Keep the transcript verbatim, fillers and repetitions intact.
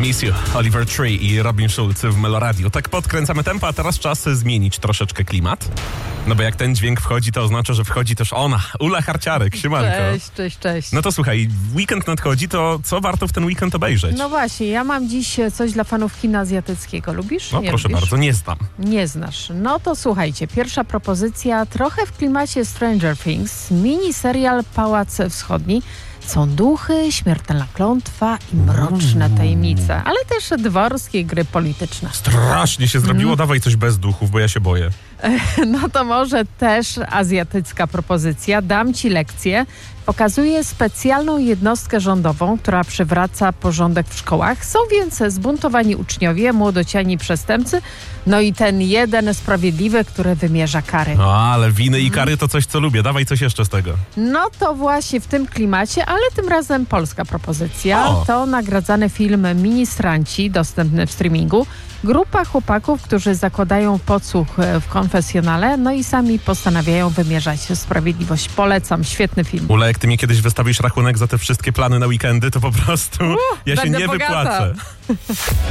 Miss You, Oliver Tree i Robin Schulz w Meloradiu. Tak podkręcamy tempo, a teraz czas zmienić troszeczkę klimat. No bo jak ten dźwięk wchodzi, to oznacza, że wchodzi też ona, Ula Harciarek, siemanko. Cześć, cześć, cześć. No to słuchaj, weekend nadchodzi, to co warto w ten weekend obejrzeć? No właśnie, ja mam dziś coś dla fanów kina azjatyckiego. Lubisz? No Nie proszę lubisz? bardzo, nie znam. Nie znasz. No to słuchajcie, pierwsza propozycja, trochę w klimacie Stranger Things, mini serial Pałac Wschodni. Są duchy, śmiertelna klątwa i mroczne tajemnice, ale też dworskie gry polityczne. Strasznie się zrobiło, Mm. dawaj coś bez duchów, bo ja się boję. No to może też azjatycka propozycja. Dam ci lekcję. Pokazuje specjalną jednostkę rządową, która przywraca porządek w szkołach. Są więc zbuntowani uczniowie, młodociani przestępcy, no i ten jeden sprawiedliwy, który wymierza kary. No ale winy i kary to coś, co lubię. Dawaj coś jeszcze z tego. No to właśnie w tym klimacie, ale tym razem polska propozycja. O. To nagradzany film Ministranci, dostępny w streamingu. Grupa chłopaków, którzy zakładają podsłuch w konfesjonale, no i sami postanawiają wymierzać sprawiedliwość. Polecam, świetny film. Ula, jak ty mi kiedyś wystawisz rachunek za te wszystkie plany na weekendy, to po prostu ja się będę nie bogata. wypłacę.